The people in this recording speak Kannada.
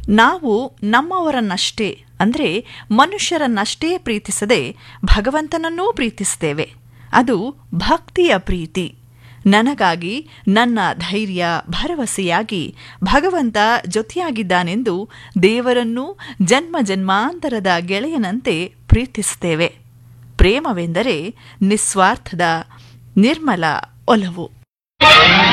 ನಾವು ನಮ್ಮವರನ್ನಷ್ಟೇ ಅಂದರೆ ಮನುಷ್ಯರನ್ನಷ್ಟೇ ಪ್ರೀತಿಸದೆ ಭಗವಂತನನ್ನೂ ಪ್ರೀತಿಸ್ತೇವೆ. ಅದು ಭಕ್ತಿಯ ಪ್ರೀತಿ. ನನಗಾಗಿ ನನ್ನ ಧೈರ್ಯ ಭರವಸೆಯಾಗಿ ಭಗವಂತ ಜೊತೆಯಾಗಿದ್ದಾನೆಂದು ದೇವರನ್ನೂ ಜನ್ಮ ಜನ್ಮಾಂತರದ ಗೆಳೆಯನಂತೆ ಪ್ರೀತಿಸುತ್ತೇವೆ. ಪ್ರೇಮವೆಂದರೆ ನಿಸ್ವಾರ್ಥದ ನಿರ್ಮಲ ಒಲವು.